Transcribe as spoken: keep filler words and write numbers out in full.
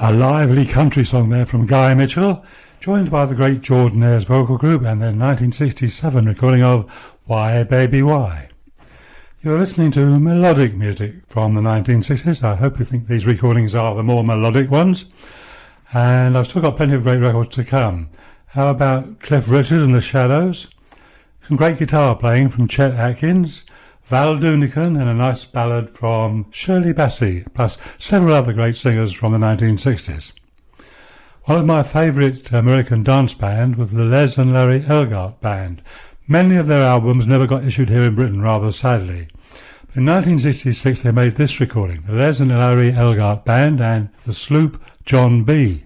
A lively country song there from Guy Mitchell, joined by the great Jordanaires vocal group and their nineteen sixty-seven recording of Why Baby Why. You're listening to melodic music from the nineteen sixties. I hope you think these recordings are the more melodic ones. And I've still got plenty of great records to come. How about Cliff Richard and the Shadows? Some great guitar playing from Chet Atkins, Val Doonican, and a nice ballad from Shirley Bassey, plus several other great singers from the nineteen sixties. One of my favourite American dance band was the Les and Larry Elgart Band. Many of their albums never got issued here in Britain, rather sadly. In nineteen sixty-six they made this recording, the Les and Larry Elgart Band and the Sloop John B.